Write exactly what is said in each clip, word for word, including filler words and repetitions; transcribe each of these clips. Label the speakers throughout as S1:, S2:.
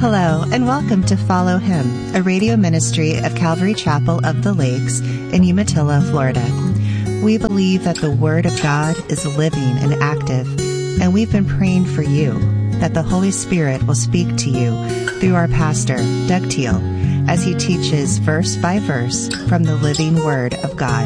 S1: Hello, and welcome to Follow Him, a radio ministry of Calvary Chapel of the Lakes in Umatilla, Florida. We believe that the Word of God is living and active, and we've been praying for you that the Holy Spirit will speak to you through our pastor, Doug Teal, as he teaches verse by verse from the living Word of God.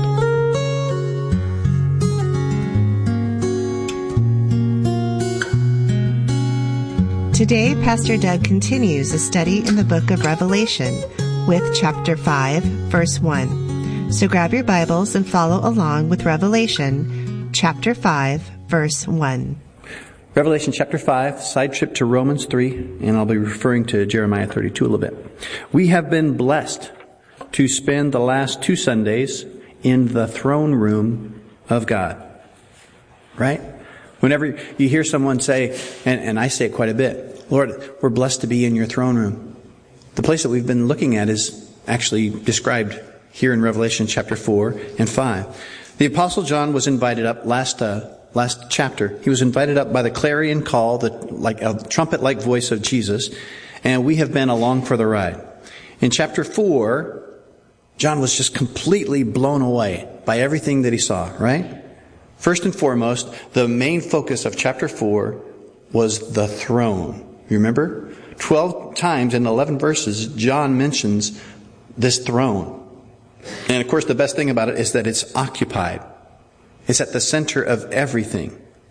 S1: Today, Pastor Doug continues a study in the book of Revelation with chapter five, verse one. So grab your Bibles and follow along with Revelation chapter five, verse one.
S2: Revelation chapter five, side trip to Romans three, and I'll be referring to Jeremiah thirty-two a little bit. We have been blessed to spend the last two Sundays in the throne room of God. Right? Whenever you hear someone say, and, and I say it quite a bit, Lord, we're blessed to be in your throne room. The place that we've been looking at is actually described here in Revelation chapter four and five. The Apostle John was invited up last uh, last chapter. He was invited up by the clarion call, the like a trumpet-like voice of Jesus, and we have been along for the ride. In chapter four, John was just completely blown away by everything that he saw, right? First and foremost, the main focus of chapter four was the throne. You remember? Twelve times in eleven verses, John mentions this throne. And of course, the best thing about it is that it's occupied. It's at the center of everything.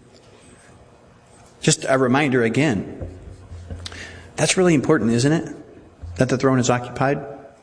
S2: Just a reminder again. That's really important, isn't it? That the throne is occupied.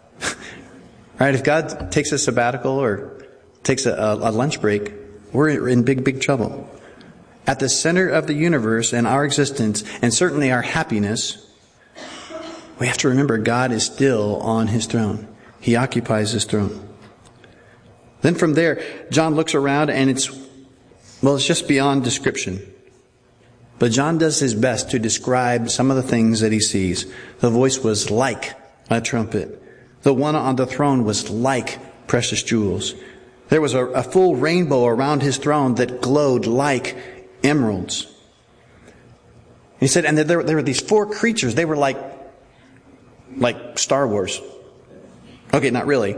S2: Right? If God takes a sabbatical or takes a, a lunch break, we're in big, big trouble. At the center of the universe and our existence, and certainly our happiness, we have to remember God is still on His throne. He occupies His throne. Then from there, John looks around and it's, well, it's just beyond description. But John does his best to describe some of the things that he sees. The voice was like a trumpet. The one on the throne was like precious jewels. There was a, a full rainbow around His throne that glowed like emeralds. He said, and there, there were these four creatures. They were like, like Star Wars. Okay, not really.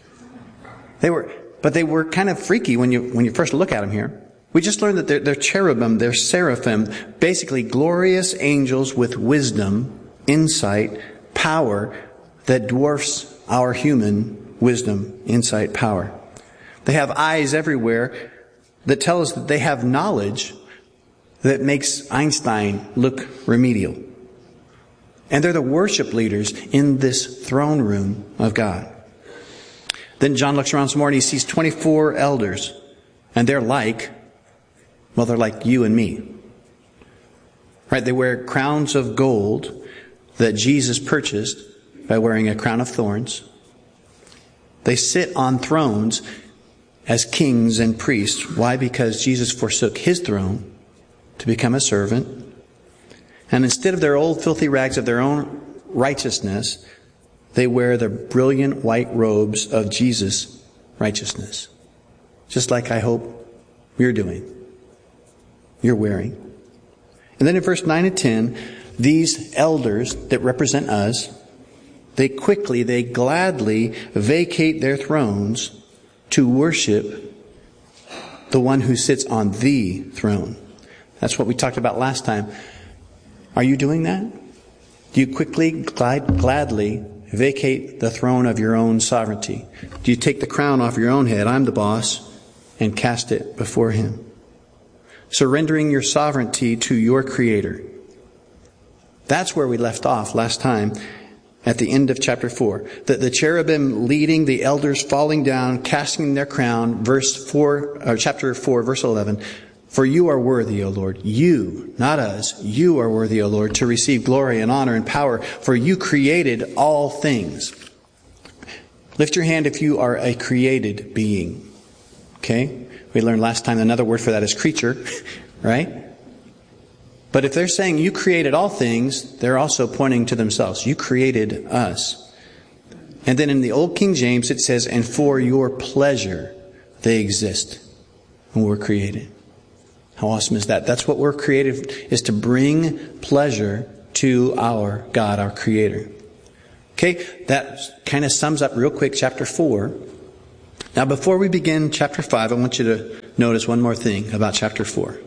S2: They were, but they were kind of freaky when you when you first look at them here. We just learned that they're, they're cherubim, they're seraphim, basically glorious angels with wisdom, insight, power that dwarfs our human wisdom, insight, power. They have eyes everywhere that tell us that they have knowledge that makes Einstein look remedial. And they're the worship leaders in this throne room of God. Then John looks around some more and he sees twenty-four elders. And they're like, well, they're like you and me. Right? They wear crowns of gold that Jesus purchased by wearing a crown of thorns. They sit on thrones as kings and priests. Why? Because Jesus forsook His throne to become a servant. And instead of their old filthy rags of their own righteousness, they wear the brilliant white robes of Jesus' righteousness. Just like I hope you're doing. You're wearing. And then in verse nine and ten, these elders that represent us, they quickly, they gladly vacate their thrones to worship the one who sits on the throne. That's what we talked about last time. Are you doing that? Do you quickly, glad, gladly vacate the throne of your own sovereignty? Do you take the crown off your own head, I'm the boss, and cast it before Him? Surrendering your sovereignty to your Creator. That's where we left off last time. At the end of chapter four, the, the cherubim leading, the elders falling down, casting their crown, verse four, or chapter four, verse eleven. For you are worthy, O Lord. You, not us, you are worthy, O Lord, to receive glory and honor and power, for you created all things. Lift your hand if you are a created being. Okay? We learned last time another word for that is creature, right? But if they're saying you created all things, they're also pointing to themselves. You created us. And then in the Old King James it says, and for your pleasure they exist and were created. How awesome is that? That's what we're created, is to bring pleasure to our God, our Creator. Okay, that kind of sums up real quick chapter four. Now, before we begin chapter five, I want you to notice one more thing about chapter four.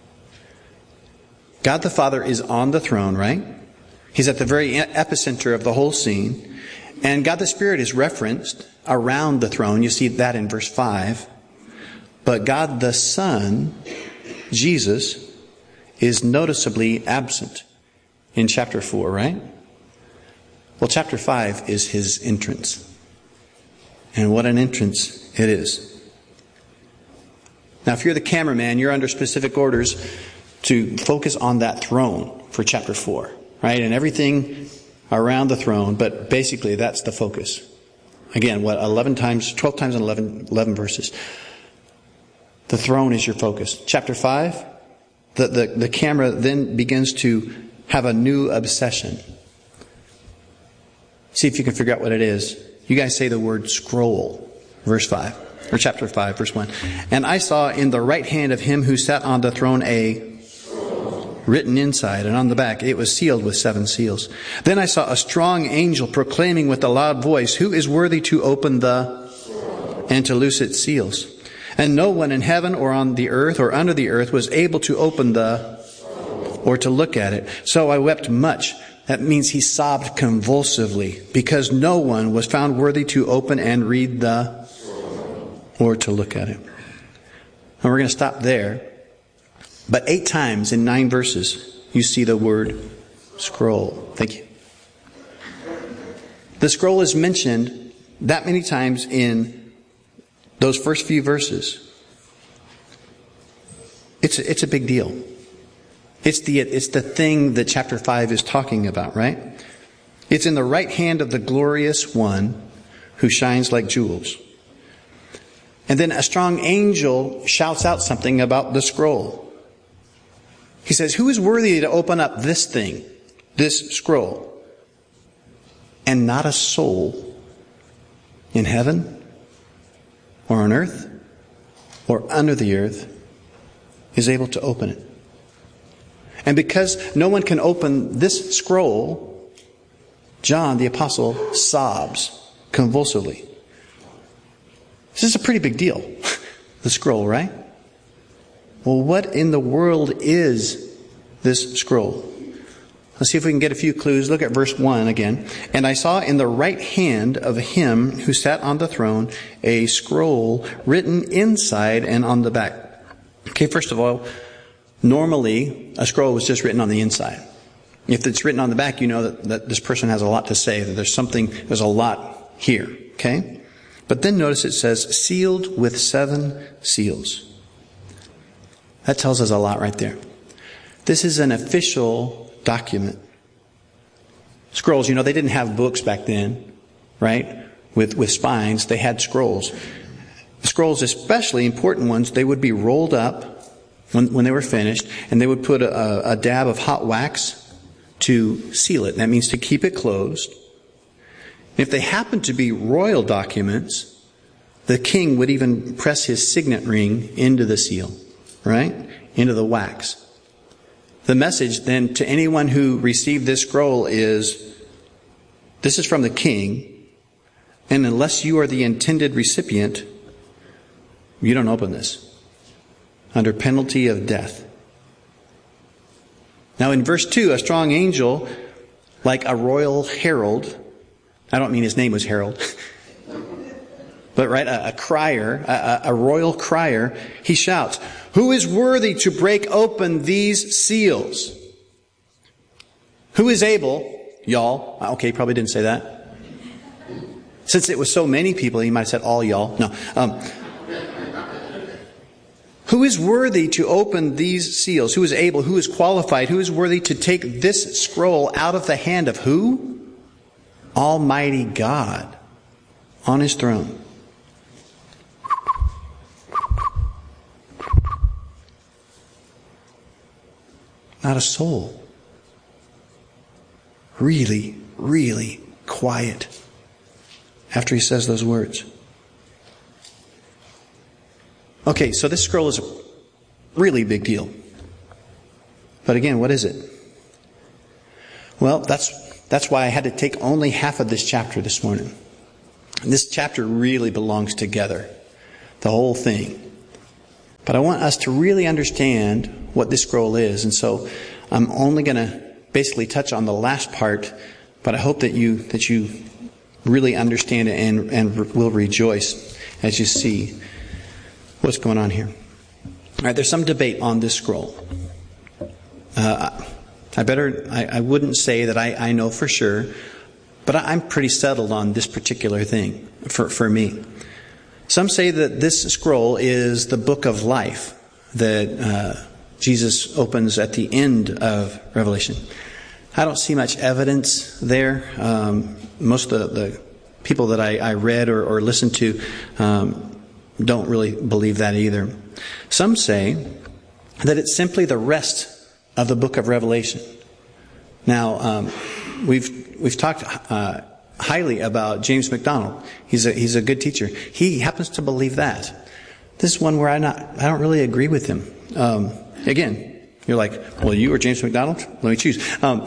S2: God the Father is on the throne, right? He's at the very epicenter of the whole scene. And God the Spirit is referenced around the throne. You see that in verse five. But God the Son, Jesus, is noticeably absent in chapter four, right? Well, chapter five is his entrance. And what an entrance it is. Now, if you're the cameraman, you're under specific orders to focus on that throne for chapter four, right? And everything around the throne, but basically that's the focus. Again, what, eleven times, twelve times in eleven, eleven verses. The throne is your focus. Chapter five, the, the, the camera then begins to have a new obsession. See if you can figure out what it is. You guys say the word scroll, verse five, or chapter five, verse one. And I saw in the right hand of him who sat on the throne a written inside and on the back. It was sealed with seven seals. Then I saw a strong angel proclaiming with a loud voice, who is worthy to open the and to loose its seals? And no one in heaven or on the earth or under the earth was able to open the or to look at it. So I wept much. That means he sobbed convulsively because no one was found worthy to open and read the or to look at it. And we're going to stop there. But eight times in nine verses, you see the word scroll. Thank you. The scroll is mentioned that many times in those first few verses. It's a, it's a big deal. It's the, it's the thing that chapter five is talking about, right? It's in the right hand of the glorious one who shines like jewels. And then a strong angel shouts out something about the scroll. He says, who is worthy to open up this thing, this scroll? And not a soul in heaven or on earth or under the earth is able to open it. And because no one can open this scroll, John the apostle sobs convulsively. This is a pretty big deal, the scroll, right? Well, what in the world is this scroll? Let's see if we can get a few clues. Look at verse one again. And I saw in the right hand of him who sat on the throne a scroll written inside and on the back. Okay, first of all, normally a scroll was just written on the inside. If it's written on the back, you know that, that this person has a lot to say, that there's something, there's a lot here. Okay? But then notice it says, sealed with seven seals. That tells us a lot right there. This is an official document. Scrolls, you know, they didn't have books back then, right? With, with spines, they had scrolls. Scrolls, especially important ones, they would be rolled up when, when they were finished, and they would put a, a dab of hot wax to seal it. That means to keep it closed. If they happened to be royal documents, the king would even press his signet ring into the seal, right? Into the wax. The message then to anyone who received this scroll is, this is from the king, and unless you are the intended recipient, you don't open this, under penalty of death. Now in verse two, a strong angel, like a royal herald, I don't mean his name was Harold, but right, a, a crier, a, a royal crier, he shouts, who is worthy to break open these seals? Who is able, y'all, okay, he probably didn't say that. Since it was so many people, he might have said all y'all. No. Um, who is worthy to open these seals? Who is able? Who is qualified? Who is worthy to take this scroll out of the hand of who? Almighty God on his throne. Not a soul. Really, really quiet after he says those words. Okay, so this scroll is a really big deal. But again, what is it? Well, that's that's why I had to take only half of this chapter this morning. And this chapter really belongs together, the whole thing. But I want us to really understand what this scroll is. And so I'm only going to basically touch on the last part, but I hope that you that you really understand it and, and will rejoice as you see what's going on here. All right, there's some debate on this scroll. Uh, I better, I, I wouldn't say that I, I know for sure, but I, I'm pretty settled on this particular thing for, for me. Some say that this scroll is the book of life that uh, Jesus opens at the end of Revelation. I don't see much evidence there. Um, most of the, the people that I, I read or, or listened to um, don't really believe that either. Some say that it's simply the rest of the book of Revelation. Now, um, we've we've talked uh, highly about James MacDonald. He's a he's a good teacher. He happens to believe that. This is one where I not I don't really agree with him. Um, again, you're like, well, you or James MacDonald? Let me choose. Um,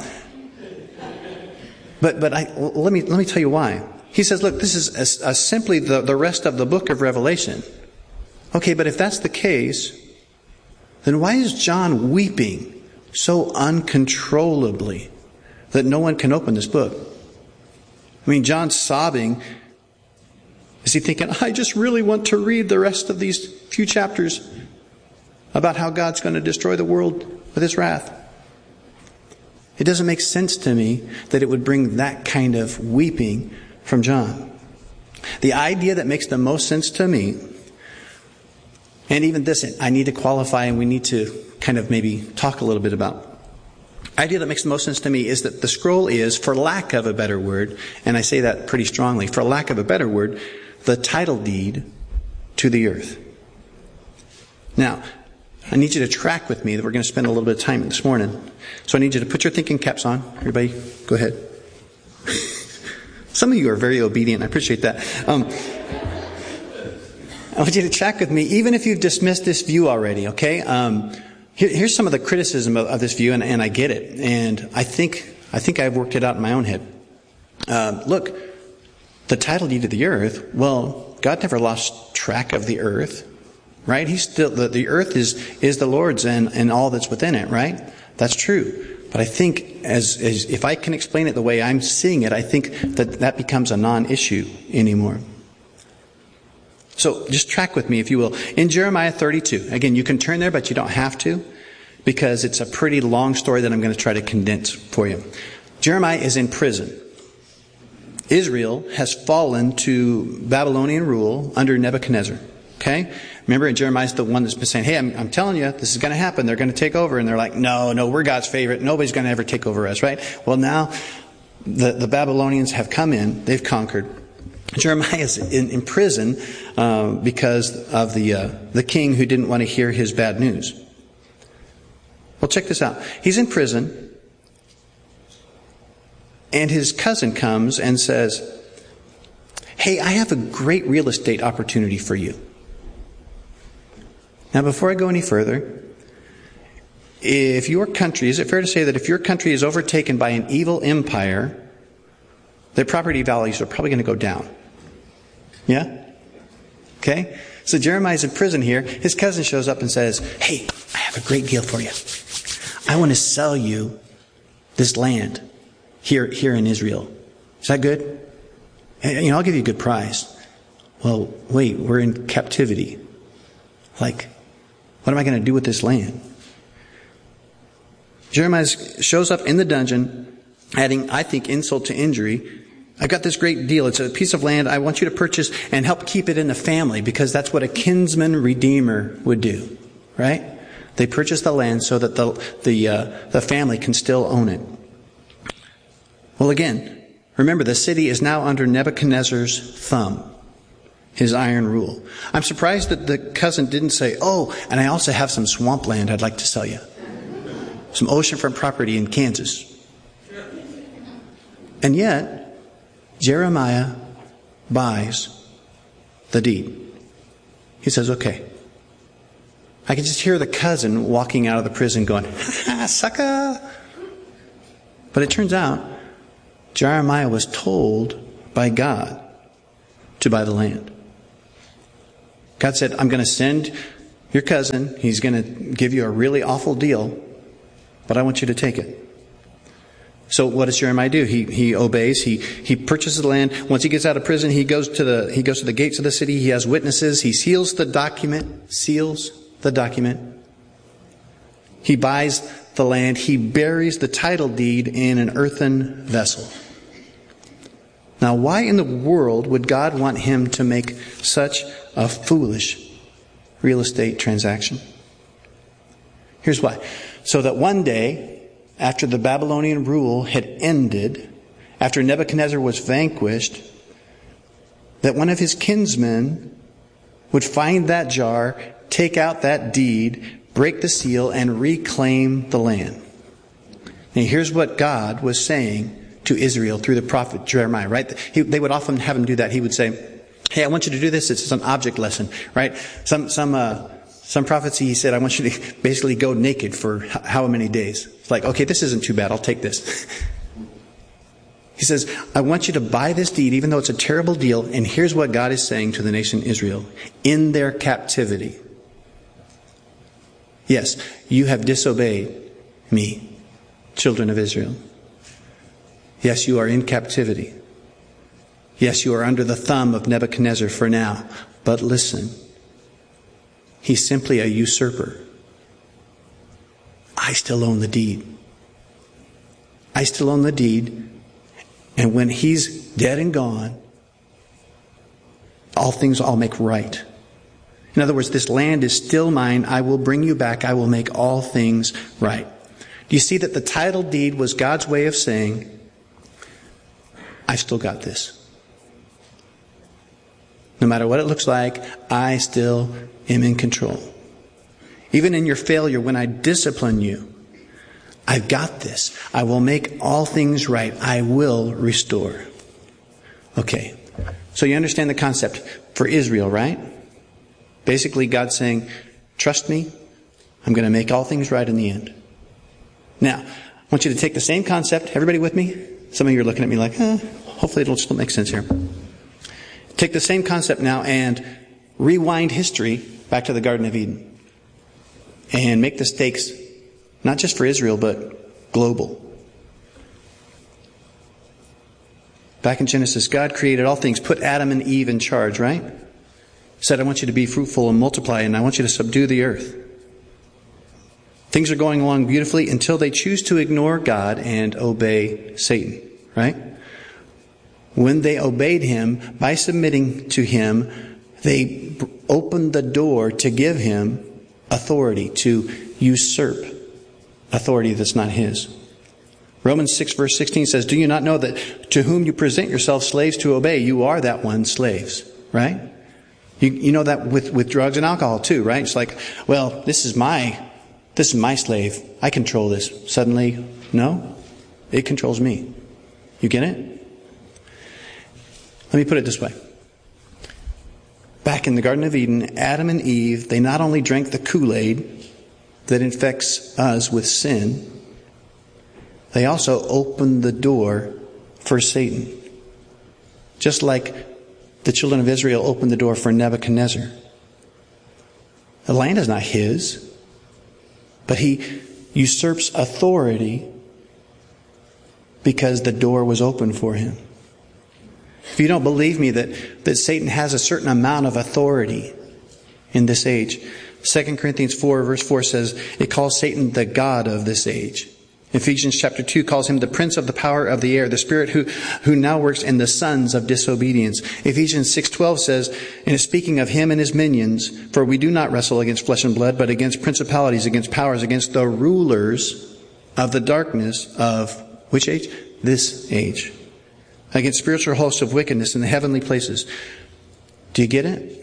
S2: but but I well, let me let me tell you why. He says, look, this is a, a simply the, the rest of the book of Revelation. Okay, but if that's the case, then why is John weeping so uncontrollably that no one can open this book? I mean, John's sobbing. Is he thinking, I just really want to read the rest of these few chapters about how God's going to destroy the world with his wrath? It doesn't make sense to me that it would bring that kind of weeping from John. The idea that makes the most sense to me, and even this I need to qualify and we need to kind of maybe talk a little bit about. The idea that makes the most sense to me is that the scroll is, for lack of a better word, and I say that pretty strongly, for lack of a better word, the title deed to the earth. Now, I need you to track with me that we're going to spend a little bit of time this morning. So I need you to put your thinking caps on. Everybody, go ahead. Some of you are very obedient. I appreciate that. Um, I want you to track with me, even if you've dismissed this view already, okay? Um, here, here's some of the criticism of, of this view, and, and I get it. And I think I think I've worked it out in my own head. Uh, look, the title deed of the earth, well, God never lost track of the earth, right? He's still, the, the earth is, is the Lord's and, and all that's within it, right? That's true. But I think as, as if I can explain it the way I'm seeing it, I think that that becomes a non-issue anymore. So just track with me, if you will. In Jeremiah thirty-two, again, you can turn there, but you don't have to, because it's a pretty long story that I'm going to try to condense for you. Jeremiah is in prison. Israel has fallen to Babylonian rule under Nebuchadnezzar. Okay? Remember, Jeremiah's the one that's been saying, hey, I'm, I'm telling you, this is going to happen. They're going to take over. And they're like, no, no, we're God's favorite. Nobody's going to ever take over us, right? Well, now the, the Babylonians have come in. They've conquered. Jeremiah is in, in prison uh, because of the uh, the king who didn't want to hear his bad news. Well, check this out. He's in prison, and his cousin comes and says, hey, I have a great real estate opportunity for you. Now, before I go any further, if your country, is it fair to say that if your country is overtaken by an evil empire, their property values are probably going to go down? Yeah? Okay? So Jeremiah's in prison here. His cousin shows up and says, hey, I have a great deal for you. I want to sell you this land here, here in Israel. Is that good? And, you know, I'll give you a good price. Well, wait, we're in captivity. Like, what am I going to do with this land? Jeremiah shows up in the dungeon, adding, I think, insult to injury. I got this great deal. It's a piece of land I want you to purchase and help keep it in the family, because that's what a kinsman redeemer would do, right? They purchase the land so that the the uh, the family can still own it. Well, again, remember, the city is now under Nebuchadnezzar's thumb, his iron rule. I'm surprised that the cousin didn't say, oh, and I also have some swampland I'd like to sell you. Some oceanfront property in Kansas. And yet, Jeremiah buys the deed. He says, okay. I can just hear the cousin walking out of the prison going, ha ha, sucker. But it turns out Jeremiah was told by God to buy the land. God said, I'm going to send your cousin. He's going to give you a really awful deal, but I want you to take it. So what does Jeremiah do? He he obeys. He he purchases the land. Once he gets out of prison, he goes to the he goes to the gates of the city. He has witnesses. He seals the document. Seals the document. He buys the land. He buries the title deed in an earthen vessel. Now, why in the world would God want him to make such a foolish real estate transaction? Here's why. So that one day, after the Babylonian rule had ended, after Nebuchadnezzar was vanquished, that one of his kinsmen would find that jar, take out that deed, break the seal, and reclaim the land. And here's what God was saying to Israel through the prophet Jeremiah, right? He, they would often have him do that. He would say, hey, I want you to do this. It's an object lesson, right? Some, some, uh, some prophecy, he said, I want you to basically go naked for how many days. It's like, okay, this isn't too bad. I'll take this. He says, I want you to buy this deed, even though it's a terrible deal. And here's what God is saying to the nation Israel in their captivity. Yes, you have disobeyed me, children of Israel. Yes, you are in captivity. Yes, you are under the thumb of Nebuchadnezzar for now. But listen, he's simply a usurper. I still own the deed. I still own the deed. And when he's dead and gone, all things I'll make right. In other words, this land is still mine. I will bring you back. I will make all things right. Do you see that the title deed was God's way of saying, I've still got this. No matter what it looks like, I still am in control. Even in your failure, when I discipline you, I've got this. I will make all things right. I will restore. Okay. So you understand the concept for Israel, right? Basically, God's saying, trust me. I'm going to make all things right in the end. Now, I want you to take the same concept. Everybody with me? Some of you are looking at me like, eh, hopefully it'll still make sense here. Take the same concept now and rewind history back to the Garden of Eden. And make the stakes not just for Israel, but global. Back in Genesis, God created all things, put Adam and Eve in charge, right? Said, I want you to be fruitful and multiply, and I want you to subdue the earth. Things are going along beautifully until they choose to ignore God and obey Satan, right? When they obeyed him, by submitting to him, they opened the door to give him authority, to usurp authority that's not his. Romans six verse sixteen says, do you not know that to whom you present yourselves slaves to obey, you are that one slaves, right? You, you know that with, with drugs and alcohol too, right? It's like, well, this is my, this is my slave. I control this. Suddenly, no, it controls me. You get it? Let me put it this way. Back in the Garden of Eden, Adam and Eve, they not only drank the Kool-Aid that infects us with sin, they also opened the door for Satan. Just like the children of Israel opened the door for Nebuchadnezzar. The land is not his, but he usurps authority because the door was open for him. If you don't believe me that, that Satan has a certain amount of authority in this age, Second Corinthians four verse four says it calls Satan the god of this age. Ephesians chapter two calls him the prince of the power of the air, the spirit who, who now works in the sons of disobedience. Ephesians six twelve says, and is speaking of him and his minions, for we do not wrestle against flesh and blood, but against principalities, against powers, against the rulers of the darkness of which age? This age. Against spiritual hosts of wickedness in the heavenly places. Do you get it?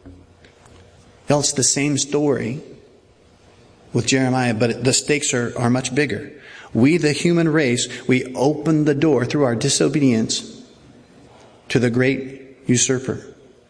S2: Well, it's the same story with Jeremiah, but the stakes are, are much bigger. We, the human race, we opened the door through our disobedience to the great usurper.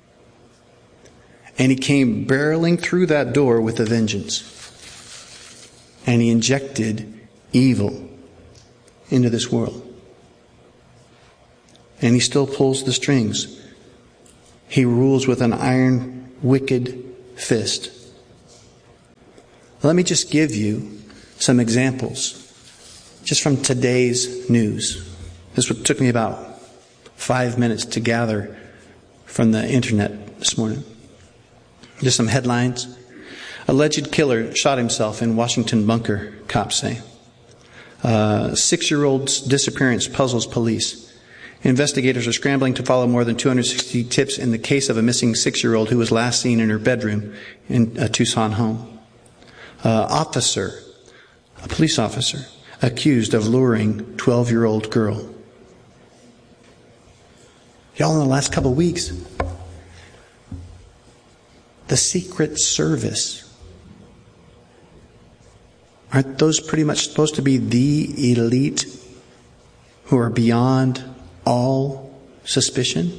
S2: And he came barreling through that door with a vengeance. And he injected evil into this world. And he still pulls the strings. He rules with an iron, wicked fist. Let me just give you some examples just from today's news. This took me about five minutes to gather from the internet this morning. Just some headlines. Alleged killer shot himself in Washington bunker, cops say. Uh, six-year-old's disappearance puzzles police. Investigators are scrambling to follow more than two hundred sixty tips in the case of a missing six-year-old who was last seen in her bedroom in a Tucson home. Uh, officer, a police officer, accused of luring twelve-year-old girl. Y'all, in the last couple of weeks, the Secret Service, aren't those pretty much supposed to be the elite who are beyond all suspicion?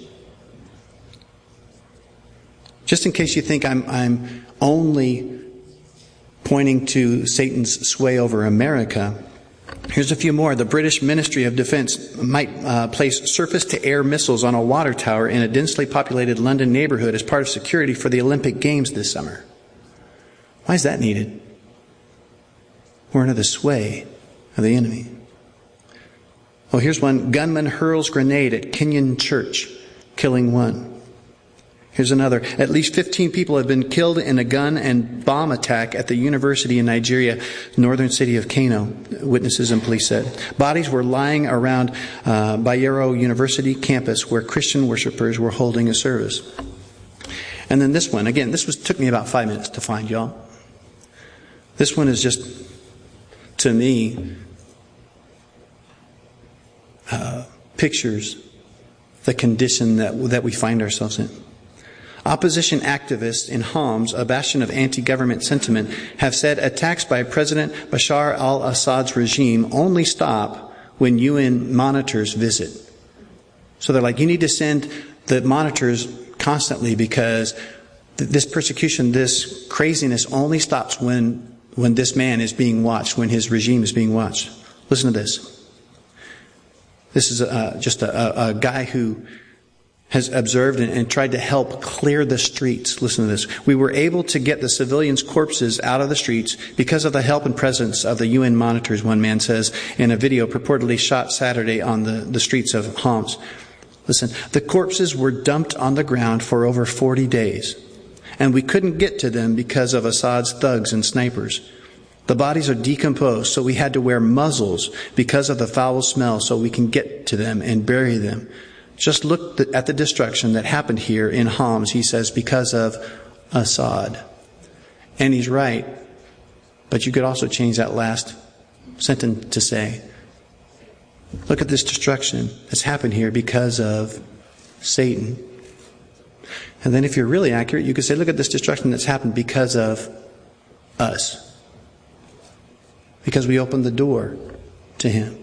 S2: Just in case you think I'm, I'm only pointing to Satan's sway over America, here's a few more. The British Ministry of Defense might uh, place surface-to-air missiles on a water tower in a densely populated London neighborhood as part of security for the Olympic Games this summer. Why is that needed? We're under the sway of the enemy. Oh, here's one. Gunman hurls grenade at Kenyan church, killing one. Here's another. At least fifteen people have been killed in a gun and bomb attack at the university in Nigeria, northern city of Kano, witnesses and police said. Bodies were lying around uh, Bayero University campus where Christian worshipers were holding a service. And then this one. Again, this was took me about five minutes to find, y'all. This one is just, to me, uh, pictures the condition that that we find ourselves in. Opposition activists in Homs, a bastion of anti-government sentiment, have said attacks by President Bashar al-Assad's regime only stop when U N monitors visit. So they're like, you need to send the monitors constantly because th- this persecution, this craziness only stops when when this man is being watched, when his regime is being watched. Listen to this. This is uh, just a, a guy who has observed and, and tried to help clear the streets. Listen to this. We were able to get the civilians' corpses out of the streets because of the help and presence of the U N monitors, one man says in a video purportedly shot Saturday on the, the streets of Homs. Listen, the corpses were dumped on the ground for over forty days, and we couldn't get to them because of Assad's thugs and snipers. The bodies are decomposed, so we had to wear muzzles because of the foul smell so we can get to them and bury them. Just look at the destruction that happened here in Homs, he says, because of Assad. And he's right. But you could also change that last sentence to say, look at this destruction that's happened here because of Satan. And then if you're really accurate, you could say, look at this destruction that's happened because of us. Because we opened the door to him.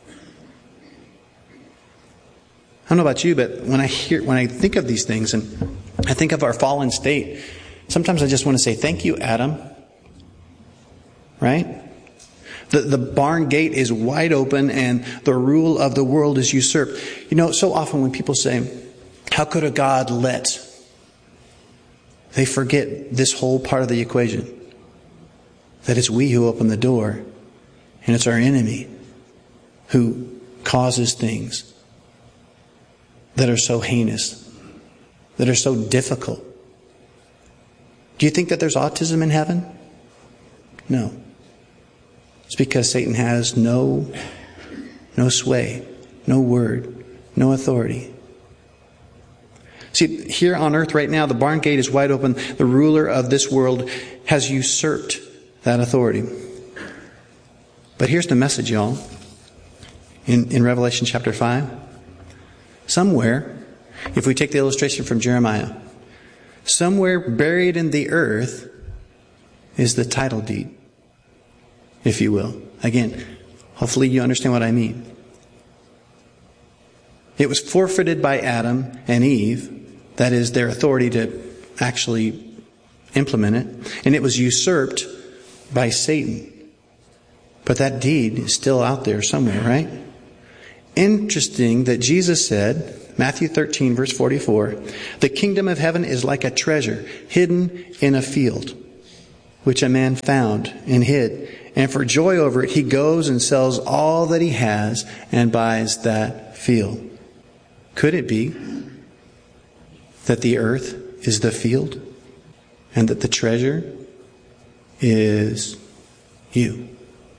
S2: I don't know about you, but when I hear, when I think of these things and I think of our fallen state, sometimes I just want to say, thank you, Adam. Right? The, the barn gate is wide open and the rule of the world is usurped. You know, so often when people say, how could a God let? They forget this whole part of the equation. That it's we who open the door and it's our enemy who causes things that are so heinous, that are so difficult. Do you think that there's autism in heaven? No. It's because Satan has no, no sway, no word, no authority. See, here on earth right now, the barn gate is wide open. The ruler of this world has usurped that authority. But here's the message, y'all. In, in Revelation chapter five. Somewhere, if we take the illustration from Jeremiah, somewhere buried in the earth is the title deed, if you will. Again, hopefully you understand what I mean. It was forfeited by Adam and Eve, that is, their authority to actually implement it, and it was usurped by Satan. But that deed is still out there somewhere, right? interesting that Jesus said, Matthew thirteen, verse forty-four, the kingdom of heaven is like a treasure hidden in a field, which a man found and hid. And for joy over it, he goes and sells all that he has and buys that field. Could it be that the earth is the field and that the treasure is you?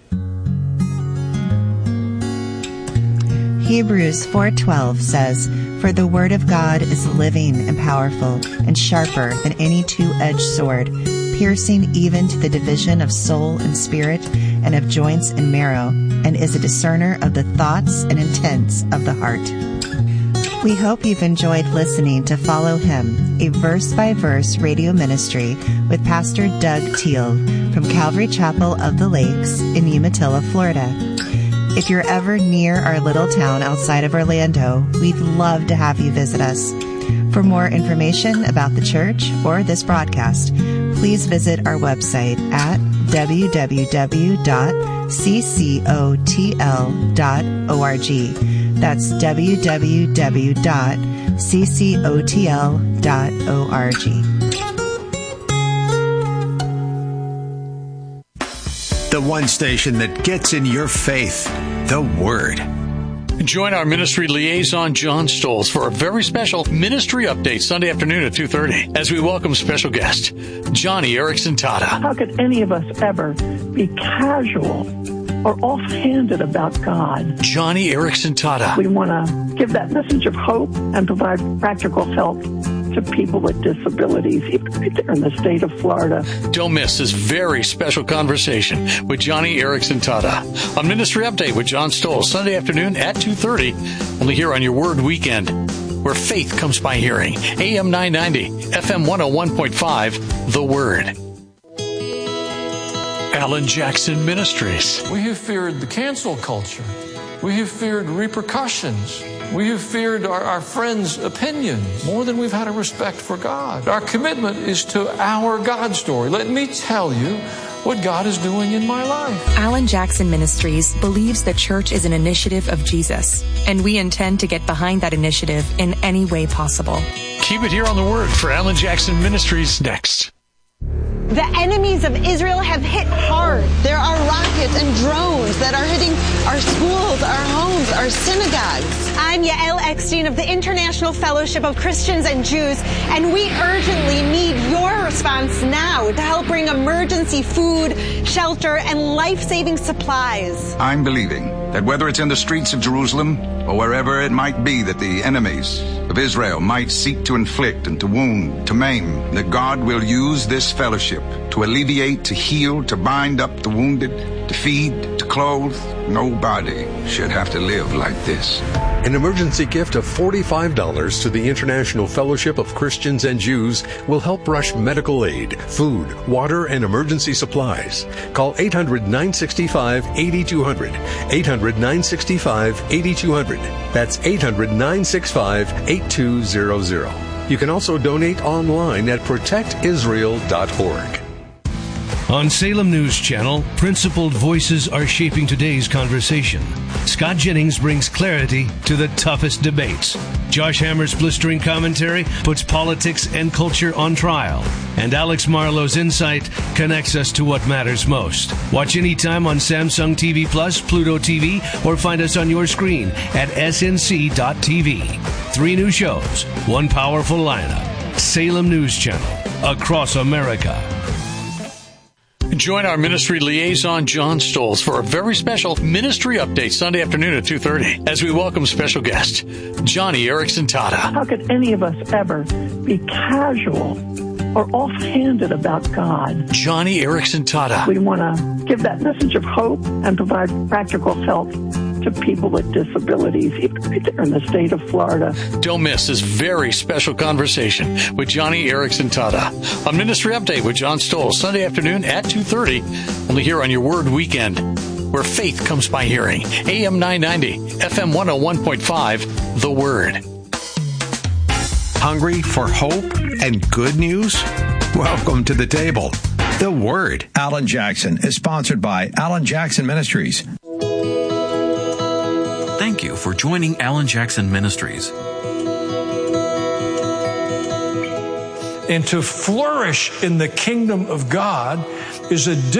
S1: Hebrews four twelve says, "For the word of God is living and powerful and sharper than any two-edged sword, piercing even to the division of soul and spirit and of joints and marrow, and is a discerner of the thoughts and intents of the heart." We hope you've enjoyed listening to Follow Him, a verse-by-verse radio ministry with Pastor Doug Teal from Calvary Chapel of the Lakes in Umatilla, Florida. If you're ever near our little town outside of Orlando, we'd love to have you visit us. For more information about the church or this broadcast, please visit our website at w w w dot c c o t l dot org. That's w w w dot c c o t l dot org.
S3: The one station that gets in your faith, the Word.
S4: Join our ministry liaison, John Stolz, for a very special ministry update Sunday afternoon at two thirty as we welcome special guest, Johnny Erickson Tata.
S5: How could any of us ever be casual or offhanded about God?
S4: Johnny Erickson Tata.
S5: We want to give that message of hope and provide practical help to people with disabilities, even right there in the state of Florida.
S4: Don't miss this very special conversation with Johnny Erickson Tata on Ministry Update with John Stolz, Sunday afternoon at two thirty, only here on your Word Weekend, where faith comes by hearing. A M nine ninety, F M one oh one point five, The Word. Alan Jackson Ministries.
S6: We have feared the cancel culture. We have feared repercussions. We have feared our, our friends' opinions more than we've had a respect for God. Our commitment is to our God story. Let me tell you what God is doing in my life.
S7: Alan Jackson Ministries believes the church is an initiative of Jesus, and we intend to get behind that initiative in any way possible.
S4: Keep it here on The Word for Alan Jackson Ministries next.
S8: The enemies of Israel have hit hard. There are rockets and drones that are hitting our schools, our homes, our synagogues. I'm Yael Eckstein of the International Fellowship of Christians and Jews, and we urgently need your response now to help bring emergency food, shelter, and life-saving supplies.
S9: I'm believing that whether it's in the streets of Jerusalem or wherever it might be that the enemies of Israel might seek to inflict and to wound, to maim, that God will use this fellowship to alleviate, to heal, to bind up the wounded, to feed, to clothe. Nobody should have to live like this.
S10: An emergency gift of forty-five dollars to the International Fellowship of Christians and Jews will help rush medical aid, food, water, and emergency supplies. Call eight hundred, nine six five, eight two hundred. eight hundred, nine six five, eight two hundred. That's eight hundred, nine six five, eight two hundred. You can also donate online at protect israel dot org.
S11: On Salem News Channel, principled voices are shaping today's conversation. Scott Jennings brings clarity to the toughest debates. Josh Hammer's blistering commentary puts politics and culture on trial. And Alex Marlowe's insight connects us to what matters most. Watch anytime on Samsung T V Plus, Pluto T V, or find us on your screen at S N C dot T V. Three new shows, one powerful lineup. Salem News Channel, across America.
S4: Join our ministry liaison, John Stolz, for a very special ministry update Sunday afternoon at two thirty as we welcome special guest, Johnny Erickson Tata.
S5: How could any of us ever be casual or offhanded about God?
S4: Johnny Erickson Tata.
S5: We want to give that message of hope and provide practical help to people with disabilities, even right there in the state of Florida.
S4: Don't miss this very special conversation with Johnny Erickson Tata on Ministry Update with John Stolz, Sunday afternoon at two thirty, only here on your Word Weekend, where faith comes by hearing. A M nine ninety, F M one oh one point five, The Word.
S3: Hungry for hope and good news? Welcome to the table. The Word.
S12: Alan Jackson is sponsored by Alan Jackson Ministries.
S3: Thank you
S12: for joining Alan Jackson Ministries.
S6: And to flourish in the kingdom of God is a